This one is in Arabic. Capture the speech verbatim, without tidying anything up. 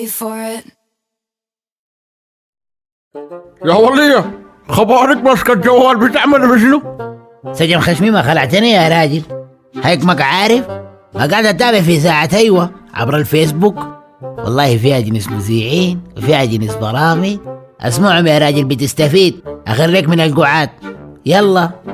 يا ولية خبارك ماسكة الجوال بتعمل بشنو؟ سجن خشمي ما خلعتني يا راجل. هيك ما عارف ما قاعد اتابع في ساعة ايوه عبر الفيسبوك. والله فيها جنس مذيعين وفيها جنس برامج اسمعهم يا راجل بتستفيد. اخريك من القعاد. يلا